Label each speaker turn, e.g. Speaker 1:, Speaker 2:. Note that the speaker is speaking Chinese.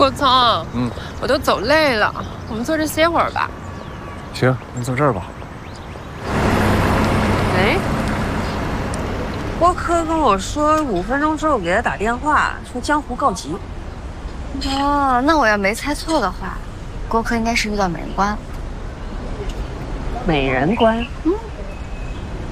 Speaker 1: 郭聪，我都走累了，我们坐这歇会儿吧。
Speaker 2: 行，你坐这儿吧。
Speaker 3: 哎，郭柯跟我说5分钟之后给他打电话，说江湖告急。
Speaker 4: 哦，那我要没猜错的话，郭柯应该是遇到美人关了。
Speaker 3: 美人关？